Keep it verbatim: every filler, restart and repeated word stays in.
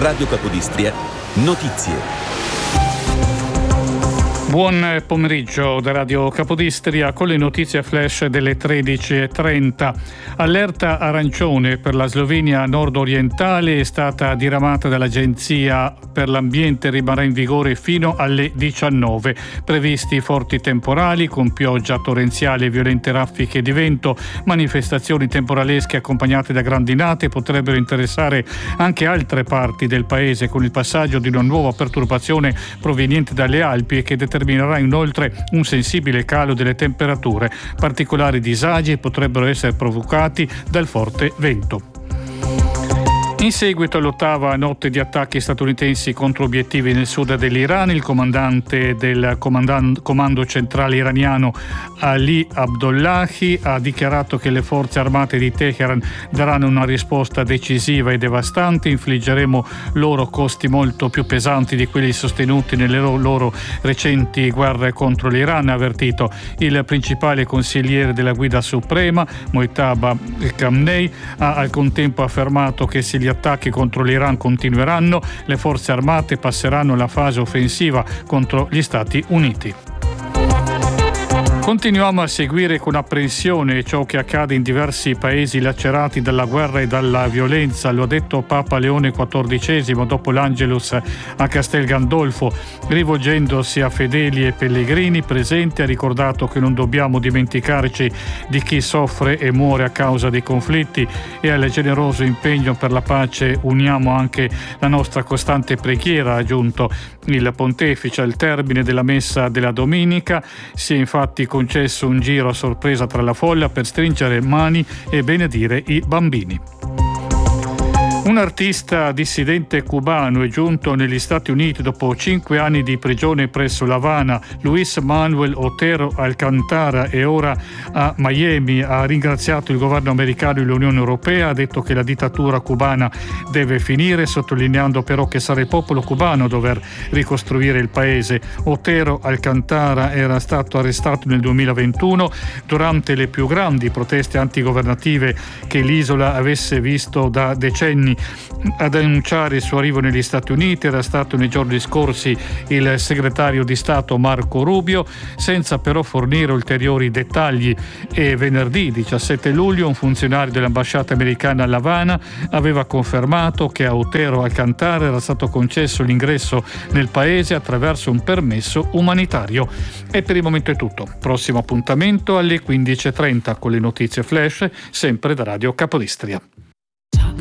Radio Capodistria, notizie. Buon pomeriggio da Radio Capodistria con le notizie flash delle tredici e trenta. Allerta arancione per la Slovenia nord-orientale è stata diramata dall'Agenzia per l'Ambiente, rimarrà in vigore fino alle diciannove. Previsti forti temporali con pioggia torrenziale e violente raffiche di vento, manifestazioni temporalesche accompagnate da grandinate potrebbero interessare anche altre parti del paese, con il passaggio di una nuova perturbazione proveniente dalle Alpi e che determinerà inoltre un sensibile calo delle temperature. Particolari disagi potrebbero essere provocati dal forte vento. In seguito all'ottava notte di attacchi statunitensi contro obiettivi nel sud dell'Iran, il comandante del comandan- comando centrale iraniano Ali Abdollahi ha dichiarato che le forze armate di Teheran daranno una risposta decisiva e devastante. Infliggeremo loro costi molto più pesanti di quelli sostenuti nelle loro recenti guerre contro l'Iran, ha avvertito il principale consigliere della guida suprema, Mojtaba Khamenei. Ha al contempo affermato che se gli attacchi contro l'Iran continueranno, le forze armate passeranno alla fase offensiva contro gli Stati Uniti. Continuiamo a seguire con apprensione ciò che accade in diversi paesi lacerati dalla guerra e dalla violenza, lo ha detto Papa Leone quattordicesimo dopo l'Angelus a Castel Gandolfo. Rivolgendosi a fedeli e pellegrini presenti, ha ricordato che non dobbiamo dimenticarci di chi soffre e muore a causa dei conflitti, e al generoso impegno per la pace uniamo anche la nostra costante preghiera, ha aggiunto il pontefice. Al termine della messa della domenica si è infatti concesso un giro a sorpresa tra la folla per stringere mani e benedire i bambini. Un artista dissidente cubano è giunto negli Stati Uniti dopo cinque anni di prigione presso l'Havana. Luis Manuel Otero Alcantara è ora a Miami. Ha ringraziato il governo americano e l'Unione Europea, ha detto che la dittatura cubana deve finire, sottolineando però che sarà il popolo cubano a dover ricostruire il paese. Otero Alcantara era stato arrestato nel duemilaventuno durante le più grandi proteste antigovernative che l'isola avesse visto da decenni. Ad annunciare il suo arrivo negli Stati Uniti era stato nei giorni scorsi il segretario di Stato Marco Rubio, senza però fornire ulteriori dettagli, e venerdì diciassette luglio un funzionario dell'ambasciata americana a L'Havana aveva confermato che a Otero Alcantara era stato concesso l'ingresso nel paese attraverso un permesso umanitario. E per il momento è tutto. Prossimo appuntamento alle quindici e trenta con le notizie flash, sempre da Radio Capodistria.